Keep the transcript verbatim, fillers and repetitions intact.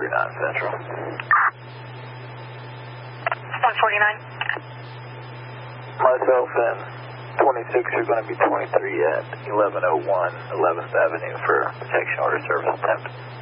forty-nine Central. one forty-nine. Myself and twenty-six are going to be twenty-three at eleven oh one eleventh Avenue for protection order service attempt.